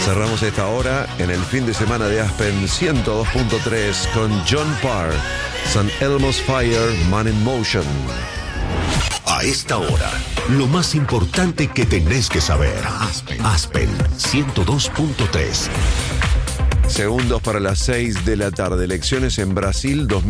Cerramos esta hora en el fin de semana de Aspen 102.3 con John Parr, St. Elmo's Fire, Man in Motion. A esta hora, lo más importante que tenés que saber. Aspen 102.3. Segundos para las 6 de la tarde. Elecciones en Brasil 2020.